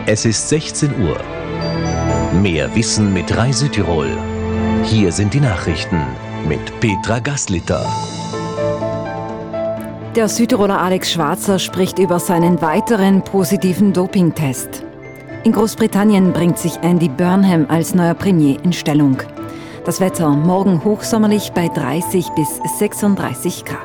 Es ist 16 Uhr. Mehr Wissen mit Rai Südtirol. Hier sind die Nachrichten mit Petra Gaslitter. Der Südtiroler Alex Schwarzer spricht über seinen weiteren positiven Dopingtest. In Großbritannien bringt sich Andy Burnham als neuer Premier in Stellung. Das Wetter morgen hochsommerlich bei 30 bis 36 Grad.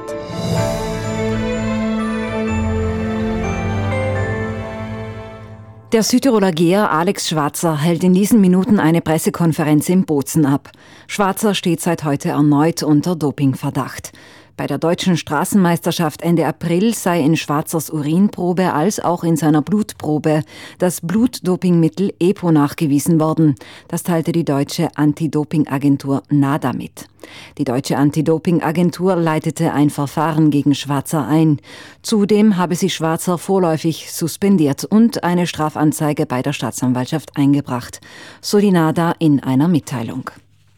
Der Südtiroler Geher Alex Schwarzer hält in diesen Minuten eine Pressekonferenz in Bozen ab. Schwarzer steht seit heute erneut unter Dopingverdacht. Bei der deutschen Straßenmeisterschaft Ende April sei in Schwarzers Urinprobe als auch in seiner Blutprobe das Blutdopingmittel EPO nachgewiesen worden. Das teilte die deutsche Anti-Doping-Agentur NADA mit. Die deutsche Anti-Doping-Agentur leitete ein Verfahren gegen Schwarzer ein. Zudem habe sie Schwarzer vorläufig suspendiert und eine Strafanzeige bei der Staatsanwaltschaft eingebracht, so die NADA in einer Mitteilung.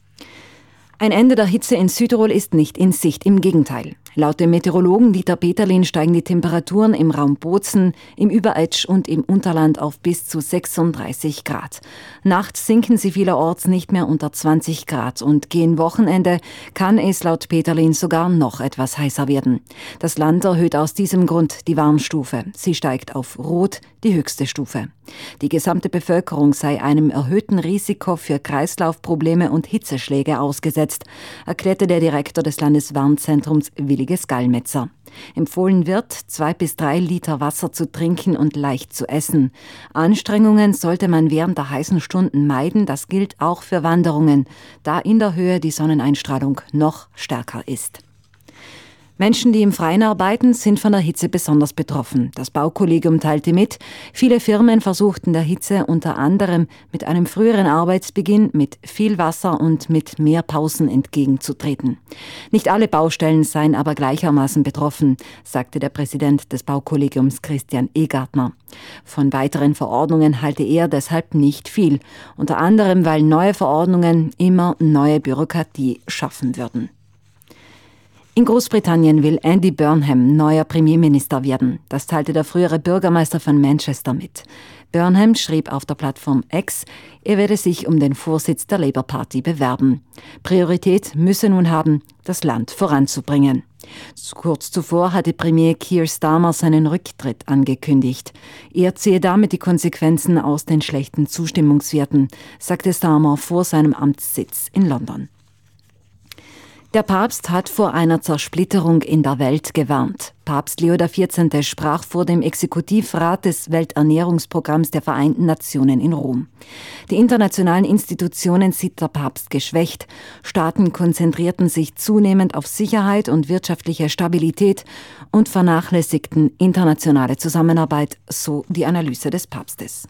Ein Ende der Hitze in Südtirol ist nicht in Sicht, im Gegenteil. Laut dem Meteorologen Dieter Peterlin steigen die Temperaturen im Raum Bozen, im Überetsch und im Unterland auf bis zu 36 Grad. Nachts sinken sie vielerorts nicht mehr unter 20 Grad und gegen Wochenende kann es laut Peterlin sogar noch etwas heißer werden. Das Land erhöht aus diesem Grund die Warnstufe. Sie steigt auf Rot, die höchste Stufe. Die gesamte Bevölkerung sei einem erhöhten Risiko für Kreislaufprobleme und Hitzeschläge ausgesetzt, erklärte der Direktor des Landeswarnzentrums Williges Gallmetzer. Empfohlen wird, 2 bis 3 Liter Wasser zu trinken und leicht zu essen. Anstrengungen sollte man während der heißen Stunden meiden, das gilt auch für Wanderungen, da in der Höhe die Sonneneinstrahlung noch stärker ist. Menschen, die im Freien arbeiten, sind von der Hitze besonders betroffen. Das Baukollegium teilte mit, viele Firmen versuchten der Hitze unter anderem mit einem früheren Arbeitsbeginn, mit viel Wasser und mit mehr Pausen entgegenzutreten. Nicht alle Baustellen seien aber gleichermaßen betroffen, sagte der Präsident des Baukollegiums Christian Egartner. Von weiteren Verordnungen halte er deshalb nicht viel, unter anderem, weil neue Verordnungen immer neue Bürokratie schaffen würden. In Großbritannien will Andy Burnham neuer Premierminister werden. Das teilte der frühere Bürgermeister von Manchester mit. Burnham schrieb auf der Plattform X, er werde sich um den Vorsitz der Labour Party bewerben. Priorität müsse nun haben, das Land voranzubringen. Kurz zuvor hatte Premier Keir Starmer seinen Rücktritt angekündigt. Er ziehe damit die Konsequenzen aus den schlechten Zustimmungswerten, sagte Starmer vor seinem Amtssitz in London. Der Papst hat vor einer Zersplitterung in der Welt gewarnt. Papst Leo XIV. Sprach vor dem Exekutivrat des Welternährungsprogramms der Vereinten Nationen in Rom. Die internationalen Institutionen sieht der Papst geschwächt. Staaten konzentrierten sich zunehmend auf Sicherheit und wirtschaftliche Stabilität und vernachlässigten internationale Zusammenarbeit, so die Analyse des Papstes.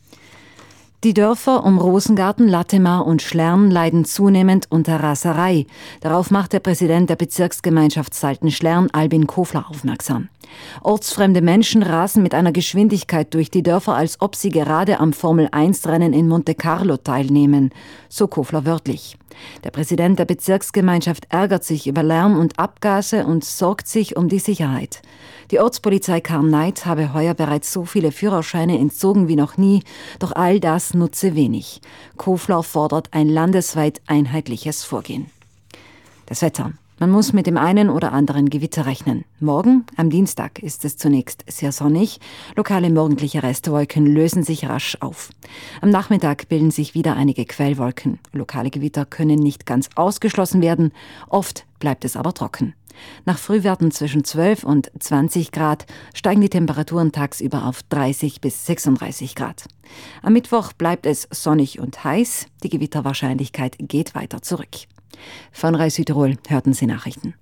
Die Dörfer um Rosengarten, Latemar und Schlern leiden zunehmend unter Raserei. Darauf macht der Präsident der Bezirksgemeinschaft Salten-Schlern, Albin Kofler, aufmerksam. Ortsfremde Menschen rasen mit einer Geschwindigkeit durch die Dörfer, als ob sie gerade am Formel-1-Rennen in Monte Carlo teilnehmen, so Kofler wörtlich. Der Präsident der Bezirksgemeinschaft ärgert sich über Lärm und Abgase und sorgt sich um die Sicherheit. Die Ortspolizei Karneit habe heuer bereits so viele Führerscheine entzogen wie noch nie, doch all das nutze wenig. Kofler fordert ein landesweit einheitliches Vorgehen. Das Wetter. Man muss mit dem einen oder anderen Gewitter rechnen. Morgen, am Dienstag, ist es zunächst sehr sonnig. Lokale morgendliche Restwolken lösen sich rasch auf. Am Nachmittag bilden sich wieder einige Quellwolken. Lokale Gewitter können nicht ganz ausgeschlossen werden. Oft bleibt es aber trocken. Nach Frühwerten zwischen 12 und 20 Grad steigen die Temperaturen tagsüber auf 30 bis 36 Grad. Am Mittwoch bleibt es sonnig und heiß. Die Gewitterwahrscheinlichkeit geht weiter zurück. Von Rai Südtirol hörten Sie Nachrichten.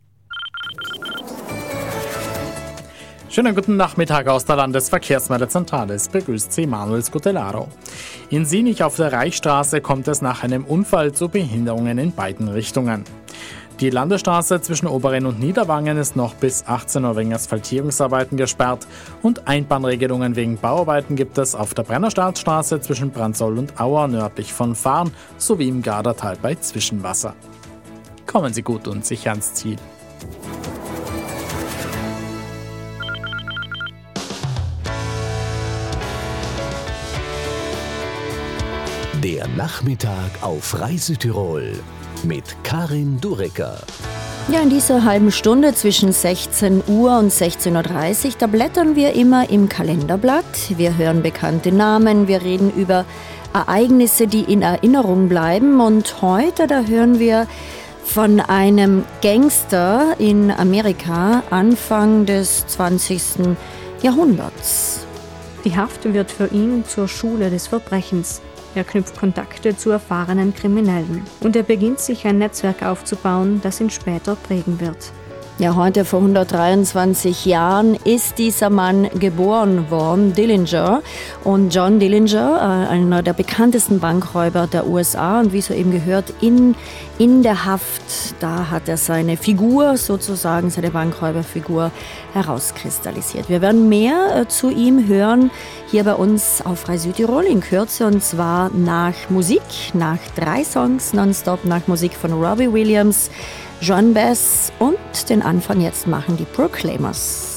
Schönen guten Nachmittag aus der Landesverkehrsmeldezentrale. Es begrüßt Sie Manuel Scotelaro. In Sinich auf der Reichsstraße kommt es nach einem Unfall zu Behinderungen in beiden Richtungen. Die Landesstraße zwischen Oberrenn und Niederwangen ist noch bis 18 Uhr wegen Asphaltierungsarbeiten gesperrt und Einbahnregelungen wegen Bauarbeiten gibt es auf der Brennerstadtstraße zwischen Brandsol und Auer nördlich von Fahren sowie im Gardertal bei Zwischenwasser. Kommen Sie gut und sicher ans Ziel. Der Nachmittag auf Frei Südtirol mit Karin Durecker. Ja, in dieser halben Stunde zwischen 16 Uhr und 16.30 Uhr, da blättern wir immer im Kalenderblatt. Wir hören bekannte Namen, wir reden über Ereignisse, die in Erinnerung bleiben. Und heute, da hören wir von einem Gangster in Amerika Anfang des 20. Jahrhunderts. Die Haft wird für ihn zur Schule des Verbrechens. Er knüpft Kontakte zu erfahrenen Kriminellen. Und er beginnt sich ein Netzwerk aufzubauen, das ihn später prägen wird. Ja, heute vor 123 Jahren ist dieser Mann geboren worden, Dillinger. Und John Dillinger, einer der bekanntesten Bankräuber der USA. Und wie so eben gehört, in der Haft, da hat er seine Figur, sozusagen seine Bankräuberfigur, herauskristallisiert. Wir werden mehr zu ihm hören, hier bei uns auf Frei Südtirol in Kürze. Und zwar nach Musik, nach 3 Songs nonstop, nach Musik von Robbie Williams, Joan Baez und den Anfang jetzt machen die Proclaimers.